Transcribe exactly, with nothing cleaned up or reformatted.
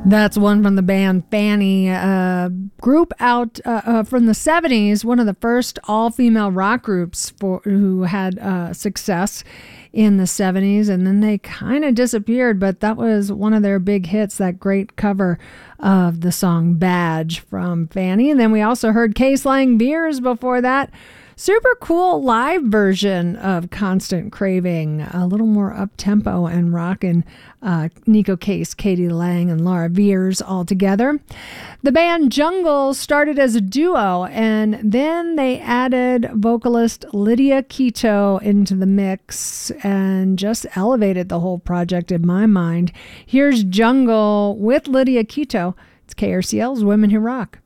That's one from the band Fanny, a group out uh, uh, from the seventies, one of the first all-female rock groups for who had uh, success in the seventies, and then they kind of disappeared, but that was one of their big hits, that great cover of the song Badge from Fanny. And then we also heard Case Lang Beers before that. Super cool live version of Constant Craving, a little more up-tempo and rockin'. Uh, Nico Case, Katie Lang, and Laura Veers all together. The band Jungle started as a duo, and then they added vocalist Lydia Quito into the mix and just elevated the whole project in my mind. Here's Jungle with Lydia Quito. It's K R C L's Women Who Rock.